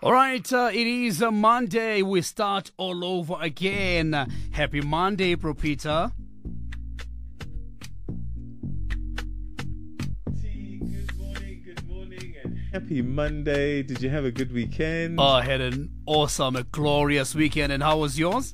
All right, it is a Monday. We start all over again. Happy Monday, Bro Peter. Good morning, and happy Monday. Did you have a good weekend? I had an awesome, a glorious weekend. And how was yours?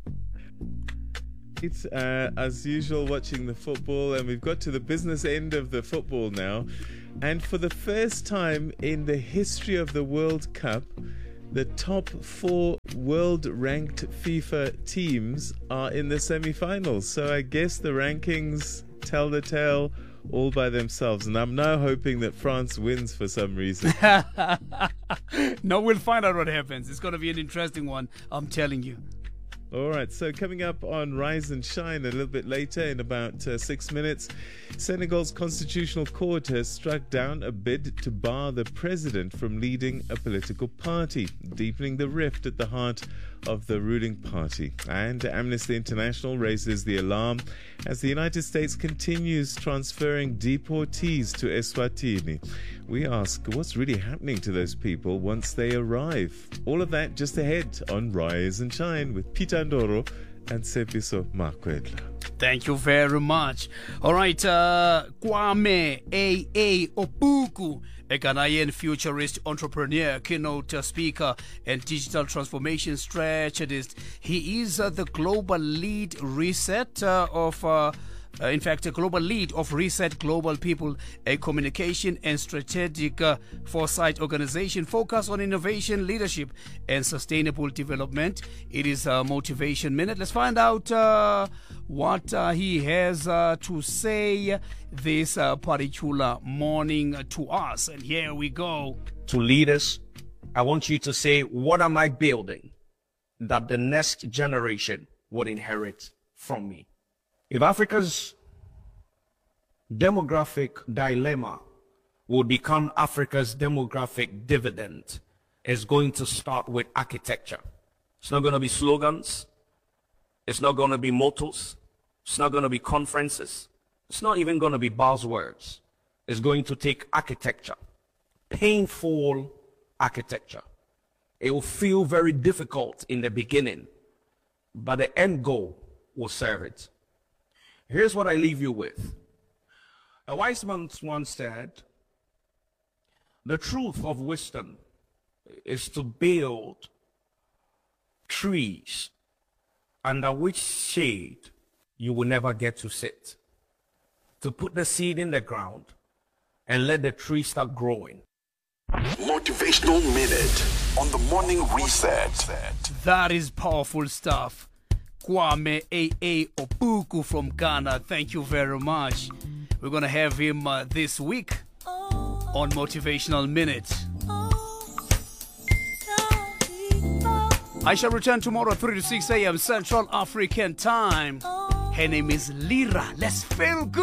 It's as usual, watching the football, and we've got to the business end of the football now. And for the first time in the history of the World Cup, the top 4 world-ranked FIFA teams are in the semi-finals. So I guess the rankings tell the tale all by themselves. And I'm now hoping that France wins for some reason. No, we'll find out what happens. It's going to be an interesting one, I'm telling you. All right, so coming up on Rise and Shine a little bit later in about 6 minutes, Senegal's Constitutional Court has struck down a bid to bar the president from leading a political party, deepening the rift at the heart of the ruling party. And Amnesty International raises the alarm as the United States continues transferring deportees to Eswatini. We ask, what's really happening to those people once they arrive? All of that just ahead on Rise and Shine with Peter Ndoro and Sepiso Makwedla. Thank you very much. All right, Kwame A.A. Opuku, a Ghanaian futurist entrepreneur, keynote speaker, and digital transformation strategist. He is the global lead a global lead of Reset Global People, a communication and strategic foresight organization focused on innovation, leadership, and sustainable development. It is a Motivation Minute. Let's find out what he has to say this particular morning to us. And here we go. To leaders, I want you to say, what am I building that the next generation would inherit from me? If Africa's demographic dilemma will become Africa's demographic dividend, it's going to start with architecture. It's not going to be slogans. It's not going to be mottos. It's not going to be conferences. It's not even going to be buzzwords. It's going to take architecture, painful architecture. It will feel very difficult in the beginning, but the end goal will serve it. Here's what I leave you with. A wise man once said, the truth of wisdom is to build trees under which shade you will never get to sit. To put the seed in the ground and let the tree start growing. Motivational Minute on the Morning Reset. That is powerful stuff. Kwame A.A. Opuku from Ghana. Thank you very much. We're going to have him this week on Motivational Minute. I shall return tomorrow 3 to 6 a.m. Central African Time. Her name is Lyra. Let's feel good.